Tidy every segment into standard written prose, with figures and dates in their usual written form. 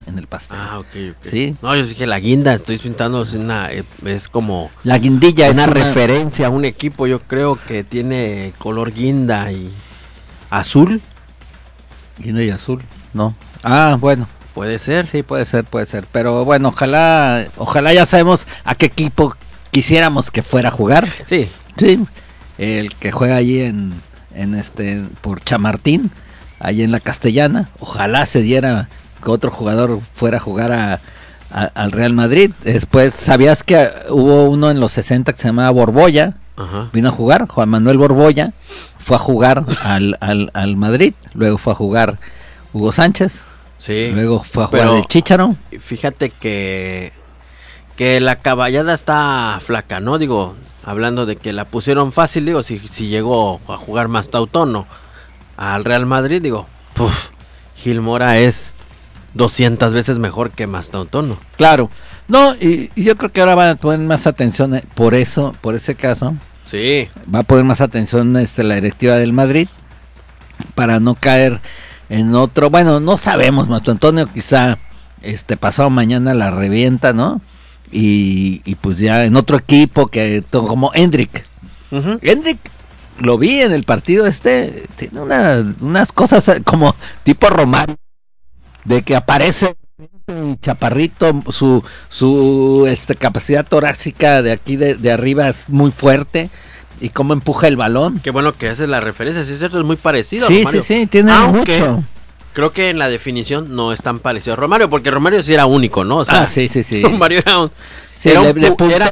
en el pastel. Ah, ok. Sí. No, yo dije la guinda, estoy pintando, es como La guindilla una es referencia a un equipo, yo creo que tiene color guinda y azul. Guinda y azul, ¿no? Ah, bueno. Puede ser. Sí, puede ser. Pero bueno, ojalá ya sabemos a qué equipo quisiéramos que fuera a jugar. Sí. Sí. El que juega allí en por Chamartín, allí en la Castellana. Ojalá se diera que otro jugador fuera a jugar al Real Madrid. Después, ¿sabías que hubo uno en los 60 que se llamaba Borbolla? Ajá. Vino a jugar, Juan Manuel Borbolla, fue a jugar al Madrid, luego fue a jugar Hugo Sánchez, Sí. luego fue a jugar el Chícharo. Fíjate que la caballada está flaca, ¿no? Digo, hablando de que la pusieron fácil, digo, si llegó a jugar Mastautono al Real Madrid, digo, Gil Mora es 200 veces mejor que Mastautono. Claro, no, y yo creo que ahora van a poner más atención por ese caso. Sí. Va a poner más atención la directiva del Madrid para no caer en otro. Bueno, no sabemos, Mastautono quizá pasado mañana la revienta, ¿no? Y pues ya en otro equipo como Hendrik. Uh-huh. Hendrik lo vi en el partido tiene unas cosas como tipo Romario, de que aparece chaparrito, su capacidad torácica de aquí de arriba es muy fuerte, y cómo empuja el balón. Qué bueno que esa es la referencia, sí es cierto, es muy parecido a Sí, Romario. sí, tiene mucho. Creo que en la definición no es tan parecido a Romario, porque Romario sí era único, ¿no? O sea, sí. Romario era un... Sí, era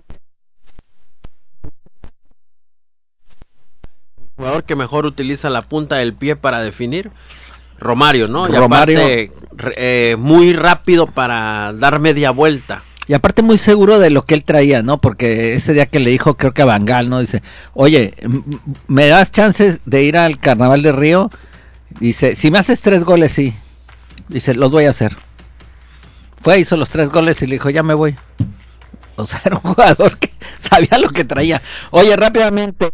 jugador que mejor utiliza la punta del pie para definir. Romario, ¿no? Y Romario, aparte, muy rápido para dar media vuelta. Y aparte muy seguro de lo que él traía, ¿no? Porque ese día que le dijo, creo que a Van Gaal, ¿no? Dice, oye, ¿me das chances de ir al Carnaval de Río? Dice, si me haces 3 goles, sí. Dice, los voy a hacer. Hizo los 3 goles y le dijo, ya me voy. O sea, era un jugador que sabía lo que traía. Oye, rápidamente.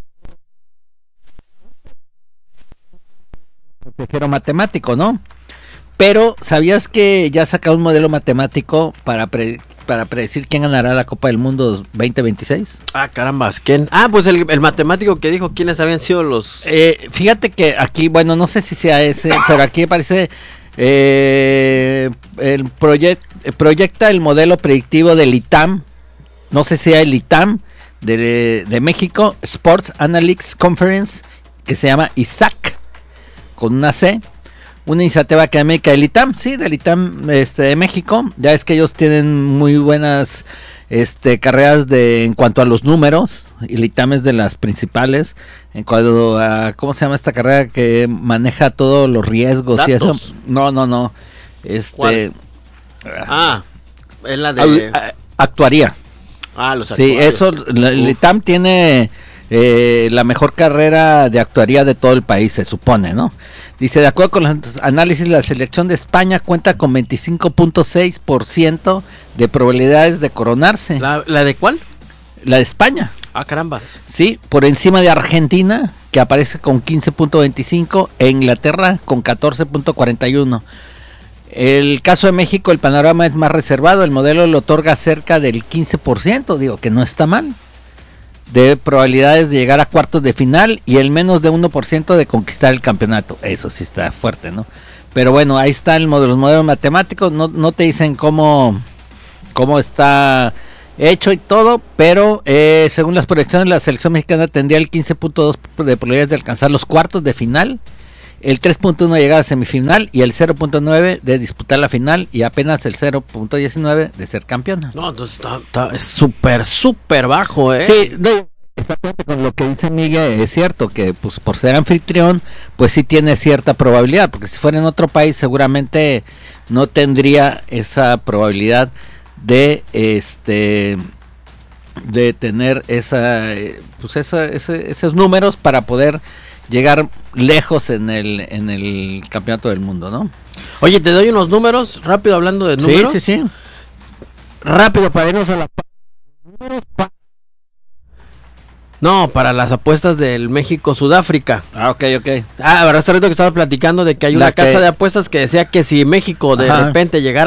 Consejero matemático, ¿no? Pero, ¿sabías que ya sacó un modelo matemático para predecir quién ganará la Copa del Mundo 2026? Ah, carambas, ¿quién? Ah, pues el matemático que dijo quiénes habían sido los... Fíjate que aquí, bueno, no sé si sea ese, pero aquí aparece proyecta el modelo predictivo del ITAM, no sé si sea el ITAM de México, Sports Analytics Conference, que se llama ISAC, con una C. Una iniciativa académica del ITAM, sí, del ITAM de México. Ya es que ellos tienen muy buenas carreras en cuanto a los números. Y el ITAM es de las principales. En cuanto a, ¿cómo se llama esta carrera que maneja todos los riesgos? ¿Datos? Y eso? No. ¿Cuál? Es la de... Actuaría. Los Sí, actuarios. eso, el ITAM tiene la mejor carrera de actuaría de todo el país, se supone, ¿no? Dice, de acuerdo con los análisis, la selección de España cuenta con 25.6% de probabilidades de coronarse. ¿La de cuál? La de España. Ah, carambas. Sí, por encima de Argentina, que aparece con 15.25%, e Inglaterra con 14.41%. El caso de México, el panorama es más reservado, el modelo le otorga cerca del 15%, digo que no está mal, de probabilidades de llegar a cuartos de final y el menos de 1% de conquistar el campeonato. Eso sí está fuerte, ¿no? Pero bueno, ahí están los modelos matemáticos, no te dicen cómo está hecho y todo, pero según las proyecciones, la selección mexicana tendría el 15.2% de probabilidades de alcanzar los cuartos de final, el 3.1% de llegar a semifinal y el 0.9% de disputar la final y apenas el 0.19% de ser campeona. No, entonces es súper bajo, ¿eh? Sí, exactamente con lo que dice Miguel, es cierto que pues por ser anfitrión, pues sí tiene cierta probabilidad, porque si fuera en otro país seguramente no tendría esa probabilidad de tener esos números para poder llegar lejos en el campeonato del mundo, ¿no? Oye, te doy unos números, rápido hablando de números. Sí. Rápido para irnos a la... No, para las apuestas del México-Sudáfrica. Ah, ok. Hace rato que estaba platicando de que hay una casa de apuestas que decía que si México de repente llegara